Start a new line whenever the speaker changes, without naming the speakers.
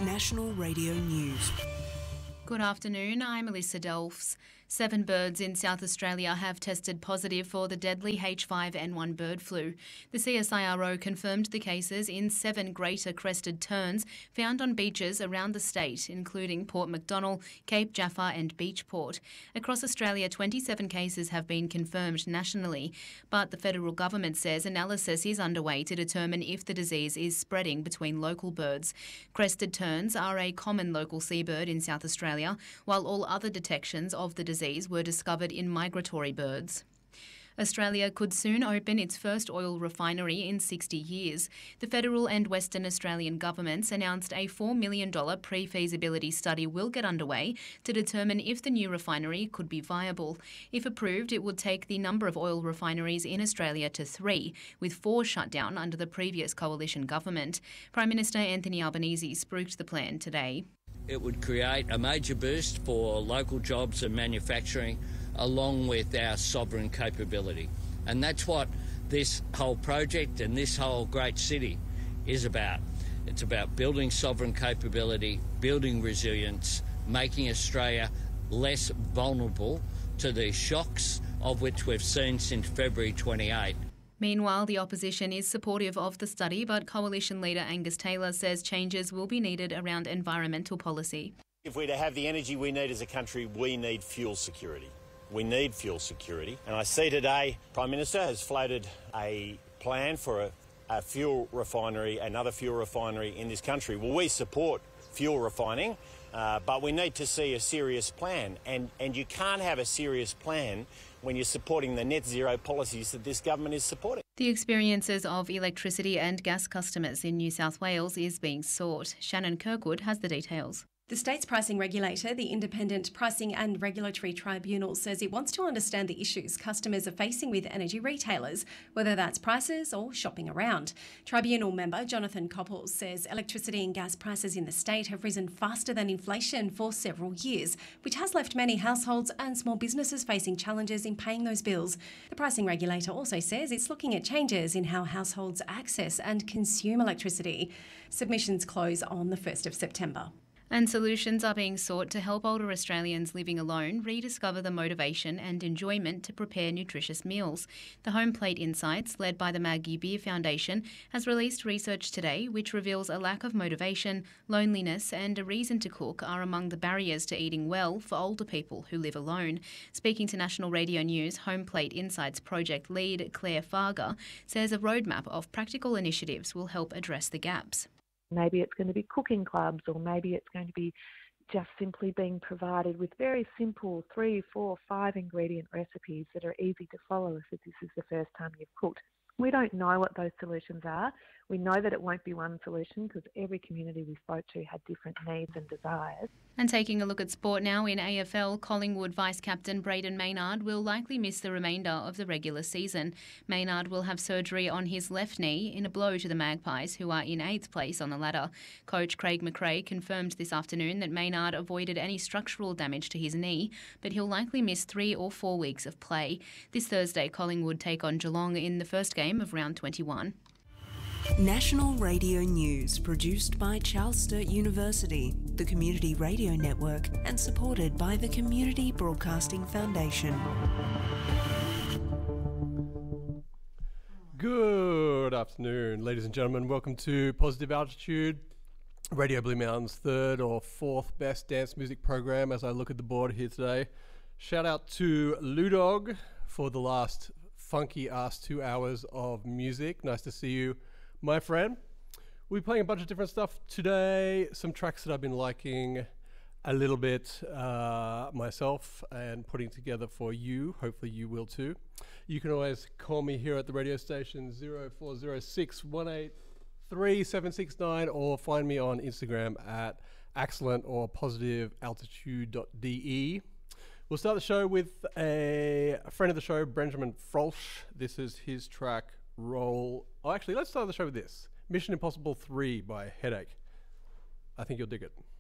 National Radio News.
Good afternoon, I'm Alyssa Delfs. 7 birds in South Australia have tested positive for the deadly H5N1 bird flu. The CSIRO confirmed the cases in 7 greater crested terns found on beaches around the state, including Port Macdonnell, Cape Jaffa and Beachport. Across Australia, 27 cases have been confirmed nationally, but the federal government says analysis is underway to determine if the disease is spreading between local birds. Crested terns are a common local seabird in South Australia, while all other detections of the disease were discovered in migratory birds. Australia could soon open its first oil refinery in 60 years. The federal and Western Australian governments announced a $4 million pre-feasibility study will get underway to determine if the new refinery could be viable. If approved, it would take the number of oil refineries in Australia to 3, with 4 shut down under the previous coalition government. Prime Minister Anthony Albanese spruiked the plan today.
It would create a major boost for local jobs and manufacturing, along with our sovereign capability. And that's what this whole project and this whole great city is about. It's about building sovereign capability, building resilience, making Australia less vulnerable to the shocks of which we've seen since February 28.
Meanwhile, the opposition is supportive of the study, but Coalition leader Angus Taylor says changes will be needed around environmental policy.
If we're to have the energy we need as a country, we need fuel security. We need fuel security. And I see today, Prime Minister has floated a plan for a fuel refinery, another fuel refinery in this country. Well, we support fuel refining, but we need to see a serious plan. And you can't have a serious plan when you're supporting the net zero policies that this government is supporting.
The experiences of electricity and gas customers in New South Wales is being sought. Shannon Kirkwood has the details.
The state's pricing regulator, the Independent Pricing and Regulatory Tribunal, says it wants to understand the issues customers are facing with energy retailers, whether that's prices or shopping around. Tribunal member Jonathan Copples says electricity and gas prices in the state have risen faster than inflation for several years, which has left many households and small businesses facing challenges in paying those bills. The pricing regulator also says it's looking at changes in how households access and consume electricity. Submissions close on the 1st of September.
And solutions are being sought to help older Australians living alone rediscover the motivation and enjoyment to prepare nutritious meals. The Home Plate Insights, led by the Maggie Beer Foundation, has released research today which reveals a lack of motivation, loneliness and a reason to cook are among the barriers to eating well for older people who live alone. Speaking to National Radio News, Home Plate Insights project lead Claire Farger says a roadmap of practical initiatives will help address the gaps.
Maybe it's going to be cooking clubs, or maybe it's going to be just simply being provided with very simple 3, 4, 5 ingredient recipes that are easy to follow if this is the first time you've cooked. We don't know what those solutions are. We know that it won't be one solution because every community we spoke to had different needs and desires.
And taking a look at sport now, in AFL, Collingwood Vice-Captain Brayden Maynard will likely miss the remainder of the regular season. Maynard will have surgery on his left knee in a blow to the Magpies, who are in 8th place on the ladder. Coach Craig McRae confirmed this afternoon that Maynard avoided any structural damage to his knee, but he'll likely miss 3 or 4 weeks of play. This Thursday, Collingwood take on Geelong in the first game of round 21.
National Radio News, produced by Charles Sturt University, the Community Radio Network, and supported by the Community Broadcasting Foundation.
Good afternoon, ladies and gentlemen. Welcome to Positive Altitude, Radio Blue Mountain's 3rd or 4th best dance music program as I look at the board here today. Shout out to Ludog for the last funky-ass 2 hours of music. Nice to see you, my friend. We're playing a bunch of different stuff today, some tracks that I've been liking a little bit myself and putting together for you. Hopefully you will too. You can always call me here at the radio station 0406 183 769 or find me on Instagram at excellent or positivealtitude.de. We'll start the show with a friend of the show, Benjamin Frolsch. This is his track, Roll. Oh, actually, let's start the show with this. Mission Impossible 3 by Headache. I think you'll dig it.